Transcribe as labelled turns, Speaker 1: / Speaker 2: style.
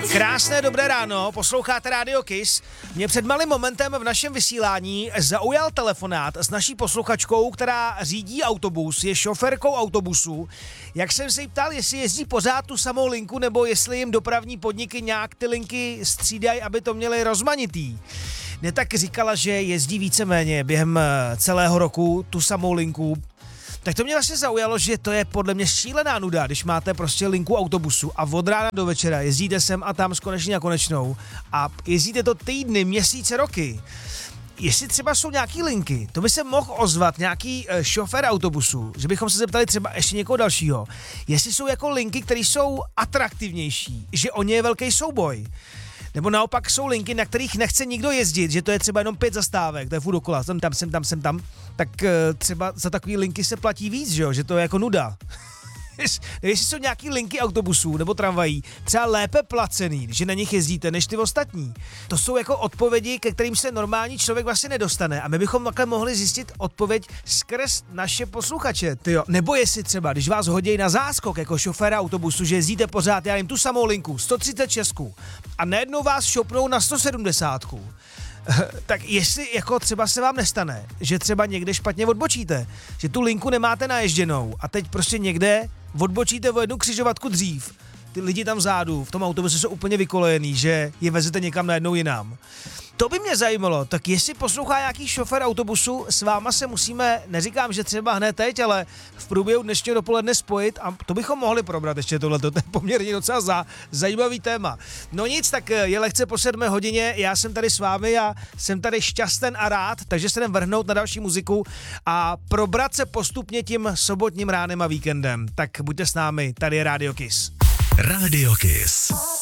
Speaker 1: Krásné dobré ráno, posloucháte Radio Kiss. Mě před malým momentem v našem vysílání zaujal telefonát s naší posluchačkou, která řídí autobus, je šoférkou autobusu. Jak jsem se jí ptal, jestli jezdí pořád tu samou linku, nebo jestli jim dopravní podniky nějak ty linky střídají, aby to měli rozmanitý. Ne, tak říkala, že jezdí víceméně během celého roku tu samou linku. Tak to mě vlastně zaujalo, že to je podle mě šílená nuda, když máte prostě linku autobusu a od rána do večera jezdíte sem a tam z konečně na konečnou a jezdíte to týdny, měsíce, roky. Jestli třeba jsou nějaký linky, to by se mohl ozvat nějaký šofér autobusu, že bychom se zeptali třeba ještě někoho dalšího, jestli jsou jako linky, které jsou atraktivnější, že o ně je velký souboj. Nebo naopak jsou linky, na kterých nechce nikdo jezdit, že to je třeba jenom 5 zastávek, to je furt dokola, sem tam, tak třeba za takový linky se platí víc, že to je jako nuda. Jestli jsou nějaký linky autobusů nebo tramvají třeba lépe placený, že na nich jezdíte, než ty ostatní. To jsou jako odpovědi, ke kterým se normální člověk vlastně nedostane a my bychom takhle mohli zjistit odpověď skrz naše posluchače. Tyjo. Nebo jestli třeba, když vás hodí na záskok jako šoféra autobusu, že jezdíte pořád, já jim tu samou linku, 136 a najednou vás šopnou na 170. Tak jestli jako třeba se vám nestane, že třeba někde špatně odbočíte, že tu linku nemáte naježděnou a teď prostě někde odbočíte o jednu křižovatku dřív, ty lidi tam vzadu v tom autobuse jsou úplně vykolejený, že je vezete někam najednou jinam. To by mě zajímalo, tak jestli poslouchá nějaký šofér autobusu, s váma se musíme, neříkám, že třeba hned teď, ale v průběhu dnešního dopoledne spojit a to bychom mohli probrat ještě tohleto, to je poměrně docela zajímavý téma. No nic, tak je lehce po 7 hodině, já jsem tady s vámi a jsem tady šťasten a rád, takže se jdem vrhnout na další muziku a probrat se postupně tím sobotním ránem a víkendem. Tak buďte s námi, tady je Radio Kiss.
Speaker 2: Radio Kiss.